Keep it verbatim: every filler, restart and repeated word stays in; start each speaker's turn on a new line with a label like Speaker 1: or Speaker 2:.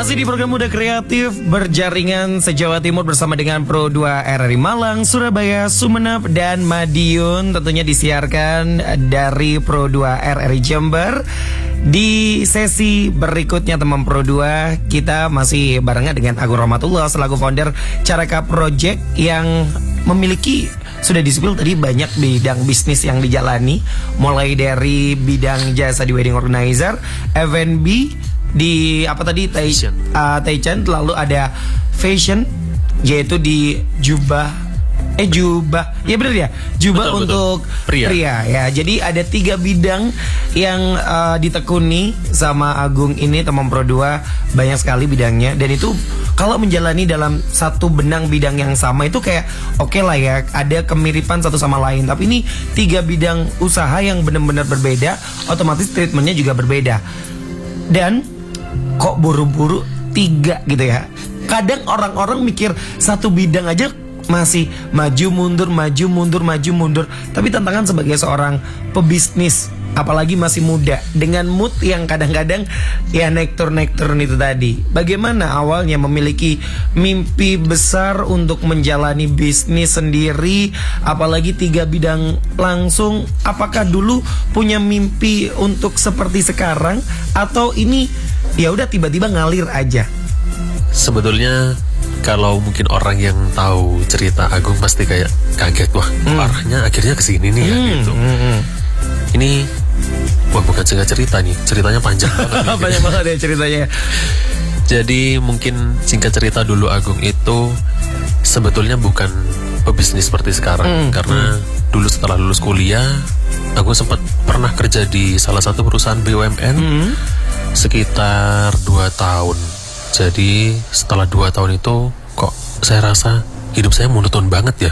Speaker 1: Masih di program Muda Kreatif berjaringan se-Jawa Timur bersama dengan Pro dua R R I Malang, Surabaya, Sumeneb, dan Madiun. Tentunya disiarkan dari Pro dua R R I Jember. Di sesi berikutnya teman Pro dua, kita masih barengan dengan Agung Rahmatullah selaku founder Caraka Project yang memiliki, sudah disebut tadi, banyak bidang bisnis yang dijalani, mulai dari bidang jasa di wedding organizer, F and B, di apa tadi Taichan, uh, Taichan, lalu ada fashion, yaitu di jubah eh jubah ya benar ya jubah betul, untuk betul. Pria. pria ya. Jadi ada tiga bidang yang uh, ditekuni sama Agung ini teman Pro dua, banyak sekali bidangnya, dan itu kalau menjalani dalam satu benang bidang yang sama itu kayak oke okay lah ya, ada kemiripan satu sama lain. Tapi ini tiga bidang usaha yang benar-benar berbeda, otomatis treatmentnya juga berbeda. Dan kok buru-buru tiga gitu ya. Kadang orang-orang mikir satu bidang aja masih maju mundur, maju mundur, maju mundur. Tapi tantangan sebagai seorang pebisnis, apalagi masih muda, dengan mood yang kadang-kadang ya naik turun naik turun itu tadi. Bagaimana awalnya memiliki mimpi besar untuk menjalani bisnis sendiri, apalagi tiga bidang langsung. Apakah dulu punya mimpi untuk seperti sekarang, atau ini ya udah tiba-tiba ngalir aja?
Speaker 2: Sebetulnya kalau mungkin orang yang tahu cerita Agung pasti kayak kaget, wah hmm. arahnya akhirnya ke sini nih ya hmm. gitu. Hmm. Ini wah bukan singkat cerita nih, ceritanya panjang banget.
Speaker 1: Banyak banget ya ceritanya.
Speaker 2: Jadi mungkin singkat cerita dulu, Agung itu sebetulnya bukan pebisnis seperti sekarang. hmm. Karena hmm. dulu setelah lulus kuliah, Agung sempat pernah kerja di salah satu perusahaan B U M N hmm. sekitar dua tahun. Jadi setelah dua tahun itu kok saya rasa hidup saya monoton banget ya.